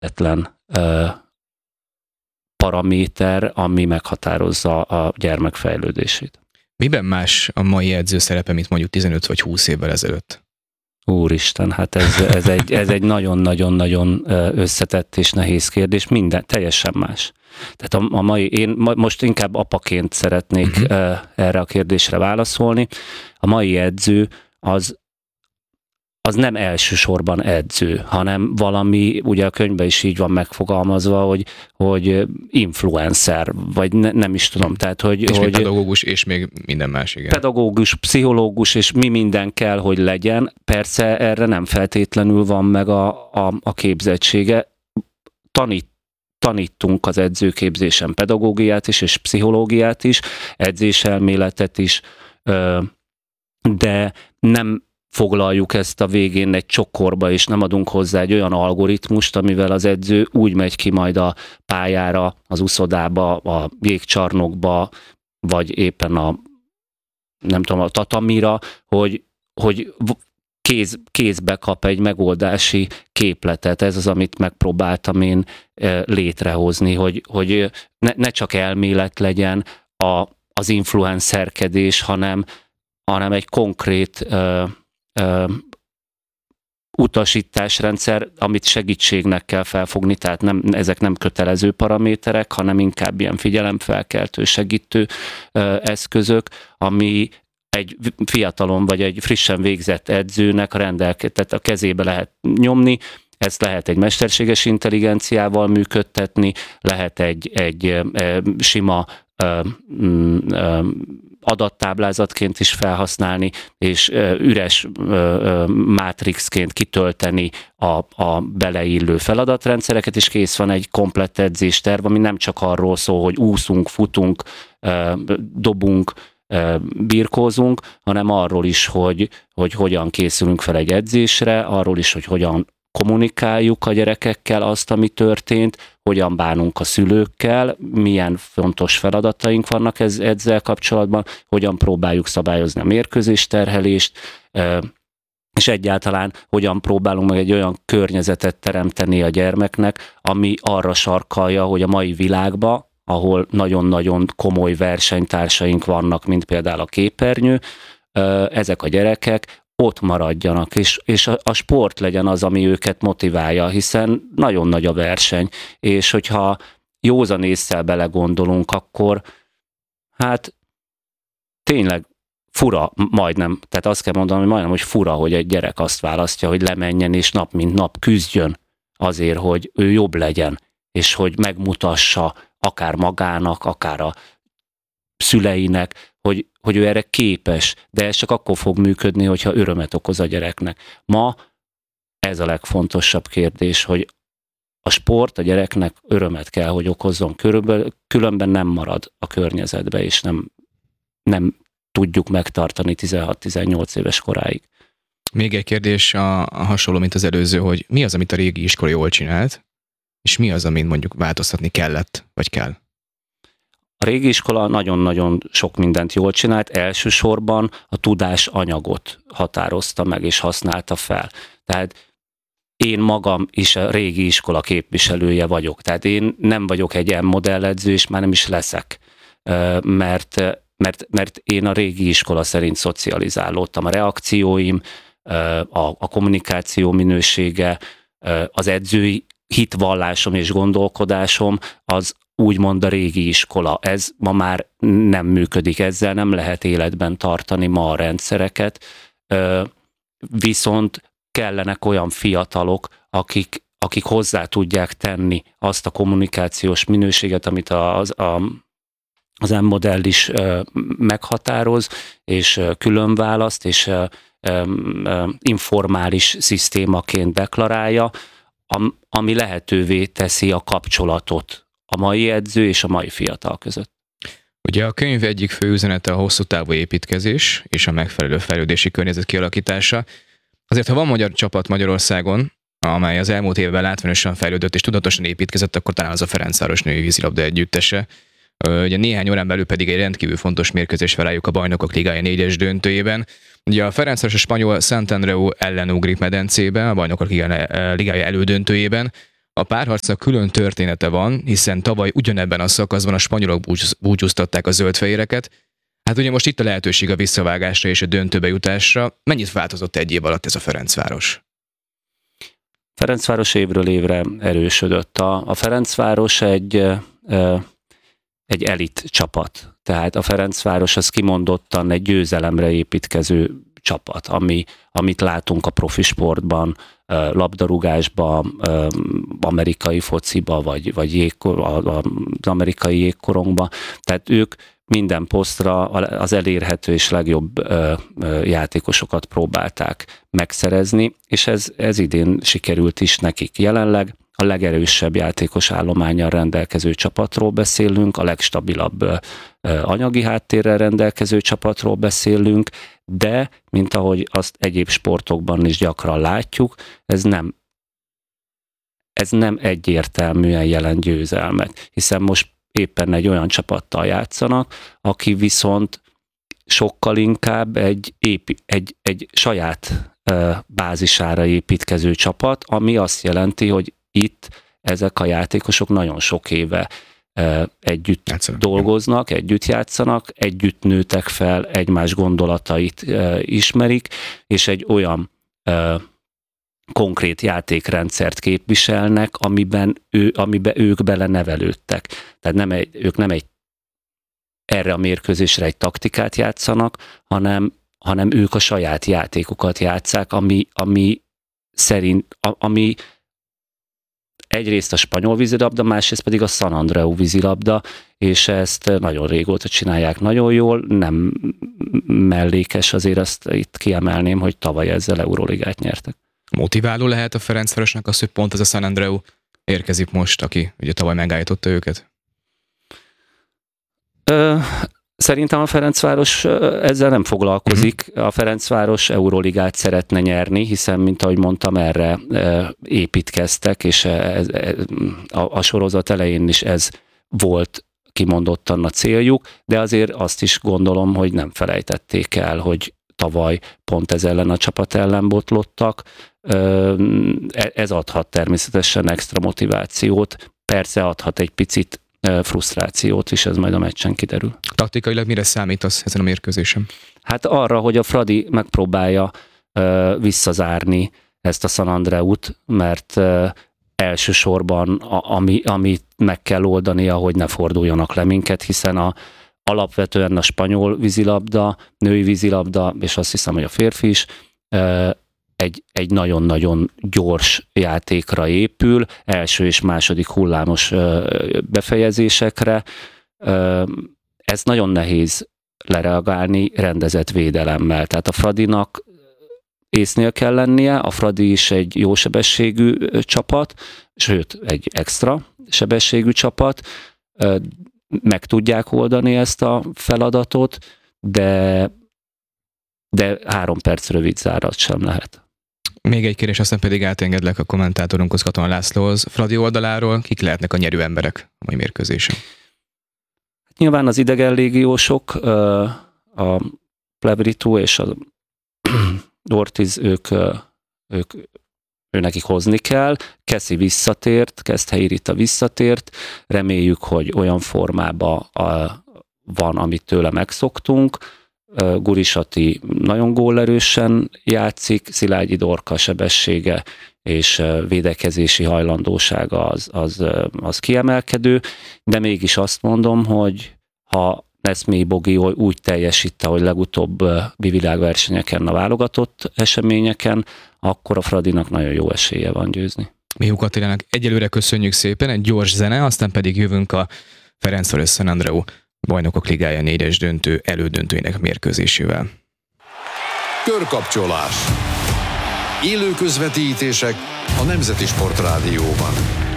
egyetlen paraméter, ami meghatározza a gyermek fejlődését. Miben más a mai edző szerepe, mint mondjuk 15 vagy 20 évvel ezelőtt? Úristen, hát ez egy nagyon-nagyon-nagyon összetett és nehéz kérdés, minden teljesen más. Tehát én most inkább apaként szeretnék erre a kérdésre válaszolni. A mai edző az nem elsősorban edző, hanem valami, ugye a könyvben is így van megfogalmazva, hogy influencer, vagy nem is tudom. Tehát, hogy pedagógus, és még minden más, igen. Pedagógus, pszichológus, és mi minden kell, hogy legyen. Persze erre nem feltétlenül van meg a képzettsége. Tanítunk az edzőképzésen pedagógiát is, és pszichológiát is, edzéselméletet is, de nem foglaljuk ezt a végén egy csokorba, és nem adunk hozzá egy olyan algoritmust, amivel az edző úgy megy ki majd a pályára, az uszodába, a jégcsarnokba, vagy éppen a tatamira, hogy kézbe kap egy megoldási képletet. Ez az, amit megpróbáltam én létrehozni, hogy ne csak elmélet legyen az influencerkedés, hanem egy konkrét utasításrendszer, amit segítségnek kell felfogni, tehát ezek nem kötelező paraméterek, hanem inkább ilyen figyelemfelkeltő, segítő eszközök, ami egy fiatalon vagy egy frissen végzett edzőnek tehát a kezébe lehet nyomni. Ezt lehet egy mesterséges intelligenciával működtetni, lehet egy sima adattáblázatként is felhasználni, és üres mátrixként kitölteni a beleillő feladatrendszereket, és kész van egy komplett edzésterv, ami nem csak arról szól, hogy úszunk, futunk, dobunk, birkózunk, hanem arról is, hogy hogyan készülünk fel egy edzésre, arról is, hogy hogyan kommunikáljuk a gyerekekkel azt, ami történt, hogyan bánunk a szülőkkel, milyen fontos feladataink vannak ezzel kapcsolatban, hogyan próbáljuk szabályozni a mérkőzésterhelést, és egyáltalán hogyan próbálunk meg egy olyan környezetet teremteni a gyermeknek, ami arra sarkalja, hogy a mai világban, ahol nagyon-nagyon komoly versenytársaink vannak, mint például a képernyő, ezek a gyerekek ott maradjanak, és a sport legyen az, ami őket motiválja, hiszen nagyon nagy a verseny, és hogyha józan ésszel belegondolunk, akkor hát tényleg fura majdnem, tehát azt kell mondanom, hogy majdnem, hogy fura, hogy egy gyerek azt választja, hogy lemenjen és nap mint nap küzdjön azért, hogy ő jobb legyen, és hogy megmutassa akár magának, akár a szüleinek, hogy ő erre képes, de ez csak akkor fog működni, hogyha örömet okoz a gyereknek. Ma ez a legfontosabb kérdés, hogy a sport a gyereknek örömet kell, hogy okozzon, különben nem marad a környezetbe, és nem tudjuk megtartani 16-18 éves koráig. Még egy kérdés, a hasonló, mint az előző, hogy mi az, amit a régi iskola jól csinált, és mi az, amit mondjuk változtatni kellett, vagy kell? A régi iskola nagyon-nagyon sok mindent jól csinált, elsősorban a tudásanyagot határozta meg és használta fel. Tehát én magam is a régi iskola képviselője vagyok. Tehát én nem vagyok egy ilyen modelledző, és már nem is leszek, mert én a régi iskola szerint szocializálódtam. A reakcióim, a kommunikáció minősége, az edzői hitvallásom és gondolkodásom az úgymond a régi iskola. Ez ma már nem működik, ezzel nem lehet életben tartani ma a rendszereket, viszont kellenek olyan fiatalok, akik hozzá tudják tenni azt a kommunikációs minőséget, amit az M-modell is meghatároz, és külön választ, és informális szisztémaként deklarálja, ami lehetővé teszi a kapcsolatot a mai edző és a mai fiatal között. Ugye a könyv egyik fő üzenete a hosszú távú építkezés és a megfelelő fejlődési környezet kialakítása. Azért, ha van magyar csapat Magyarországon, amely az elmúlt évben látványosan fejlődött és tudatosan építkezett, akkor talán az a Ferencváros női vízilabda együttese. Ugye néhány órán belül pedig egy rendkívül fontos mérkőzés felálljuk a Bajnokok Ligája 4-es döntőjében. Ugye a Ferencváros a spanyol Sant Andreu ellen ugrik medencébe, a Bajnokok Ligája elődöntőjében. A párharcnak külön története van, hiszen tavaly ugyanebben a szakaszban a spanyolok búcsúztatták a zöldfehéreket. Hát ugye most itt a lehetőség a visszavágásra és a döntőbe jutásra. Mennyit változott egy év alatt ez a Ferencváros? Ferencváros évről évre erősödött. A Ferencváros egy elit csapat. Tehát a Ferencváros az kimondottan egy győzelemre építkező csapat, amit látunk a profi sportban, labdarúgásban, amerikai fociba, vagy az amerikai jégkorongban. Tehát ők minden posztra az elérhető és legjobb játékosokat próbálták megszerezni, és ez idén sikerült is nekik. Jelenleg a legerősebb játékos állománnyal rendelkező csapatról beszélünk, a legstabilabb anyagi háttérrel rendelkező csapatról beszélünk, de, mint ahogy azt egyéb sportokban is gyakran látjuk, ez nem egyértelműen jelent győzelmet, hiszen most éppen egy olyan csapattal játszanak, aki viszont sokkal inkább egy saját bázisára építkező csapat, ami azt jelenti, hogy itt ezek a játékosok nagyon sok éve együtt dolgoznak, együtt játszanak, együtt nőtek fel, egymás gondolatait ismerik, és egy olyan konkrét játékrendszert képviselnek, amiben ők belenevelődtek. Tehát ők nem erre a mérkőzésre egy taktikát játszanak, hanem ők a saját játékukat játsszák, ami egyrészt a spanyol vízilabda, másrészt pedig a San Andreu vízilabda, és ezt nagyon régóta csinálják nagyon jól, nem mellékes, azért azt itt kiemelném, hogy tavaly ezzel Euróligát nyertek. Motiváló lehet a Ferencvárosnak az, hogy pont ez a San Andreu érkezik most, aki ugye tavaly megállította őket? Szerintem a Ferencváros ezzel nem foglalkozik. A Ferencváros Euróligát szeretne nyerni, hiszen, mint ahogy mondtam, erre építkeztek, és a sorozat elején is ez volt kimondottan a céljuk, de azért azt is gondolom, hogy nem felejtették el, hogy tavaly pont ez ellen a csapat ellen botlottak. Ez adhat természetesen extra motivációt, persze adhat egy picit frusztrációt is, ez majd a meccsen kiderül. Taktikailag mire számítasz ezen a mérkőzésen? Hát arra, hogy a Fradi megpróbálja visszazárni ezt a San Andreut, mert elsősorban amit meg kell oldania, hogy ne forduljanak le minket, hiszen alapvetően a spanyol vízilabda, női vízilabda, és azt hiszem, hogy a férfi is, egy nagyon-nagyon gyors játékra épül, első és második hullámos befejezésekre. Ez nagyon nehéz lereagálni rendezett védelemmel. Tehát a Fradinak észnél kell lennie, a Fradi is egy jó sebességű csapat, sőt, egy extra sebességű csapat, meg tudják oldani ezt a feladatot, de 3 perc rövid zárat sem lehet. Még egy kérdés, aztán pedig átengedlek a kommentátorunkhoz, Katona Lászlóhoz. Fradi oldaláról kik lehetnek a nyerő emberek a mai mérkőzésen? Nyilván az idegen légiósok, a Plevritu és a Ortiz, nekik hozni kell. Keszi visszatért, Keszthelyi Rita visszatért. Reméljük, hogy olyan formában van, amit tőle megszoktunk. Gurisati nagyon gólerősen játszik, Szilágyi Dorka sebessége és védekezési hajlandósága az kiemelkedő, de mégis azt mondom, hogy ha Neszmélyi Bogi úgy teljesít, ahogy legutóbb világversenyeken, a válogatott eseményeken, akkor a Fradinak nagyon jó esélye van győzni. Méhuk Attilának egyelőre köszönjük szépen, egy gyors zene, aztán pedig jövünk a Ferencváros San Andreu Bajnokok Ligája 4-es döntő elődöntőjének mérkőzésével. Körkapcsolás. Élő közvetítések a Nemzeti Sportrádióban.